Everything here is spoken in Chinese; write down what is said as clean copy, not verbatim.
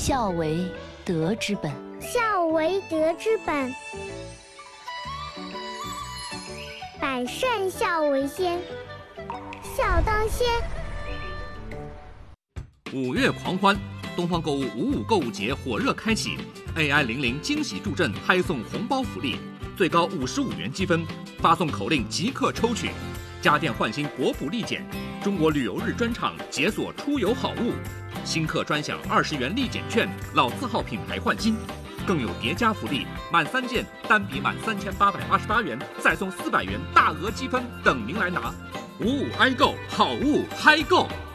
孝为德之本。 孝为德之本。百善孝为先，孝当先。 5月狂欢，东方购物55购物节火热开启 ，AI00惊喜助阵，嗨送红包福利，最高55元积分，发送口令即刻抽取，家电换新国补立减，中国旅游日专场解锁出游好物，新客专享20元立减券，老字号品牌换新。更有叠加福利，满3件单笔满3888元，再送400元大额积分等您来拿。55i购，好物嗨购！